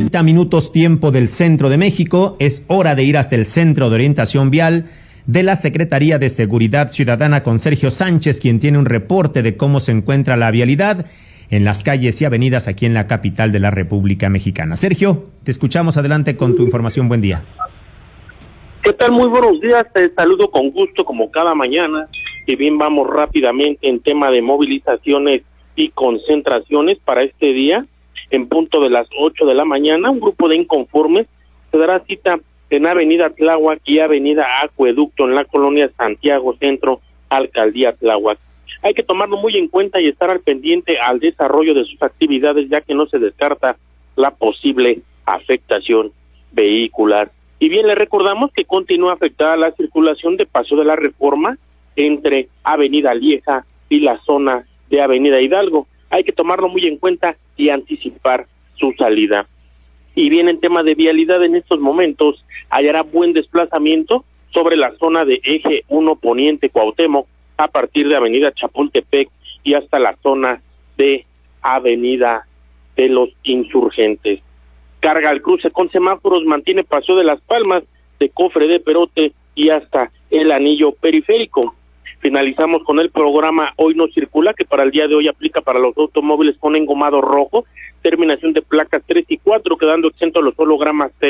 30 minutos tiempo del centro de México. Es hora de ir hasta el Centro de Orientación Vial de la Secretaría de Seguridad Ciudadana con Sergio Sánchez, quien tiene un reporte de cómo se encuentra la vialidad en las calles y avenidas aquí en la capital de la República Mexicana. Sergio, te escuchamos, adelante con tu información. Buen día. ¿Qué tal? Muy buenos días, te saludo con gusto como cada mañana. Y bien, vamos rápidamente en tema de movilizaciones y concentraciones para este día. En punto de las 8 de la mañana, un grupo de inconformes se dará cita en Avenida Tláhuac y Avenida Acueducto en la colonia Santiago Centro, Alcaldía Tláhuac. Hay que tomarlo muy en cuenta y estar al pendiente al desarrollo de sus actividades, ya que no se descarta la posible afectación vehicular. Y bien, le recordamos que continúa afectada la circulación de Paso de la Reforma entre Avenida Lieja y la zona de Avenida Hidalgo. Hay que tomarlo muy en cuenta y anticipar su salida. Y bien, en tema de vialidad, en estos momentos hallará buen desplazamiento sobre la zona de Eje 1 Poniente Cuauhtémoc, a partir de Avenida Chapultepec y hasta la zona de Avenida de los Insurgentes. Carga al cruce con semáforos, mantiene Paso de las Palmas, de Cofre de Perote y hasta el anillo periférico. Finalizamos con el programa Hoy No Circula, que para el día de hoy aplica para los automóviles con engomado rojo, terminación de placas 3 y 4, quedando exento los hologramas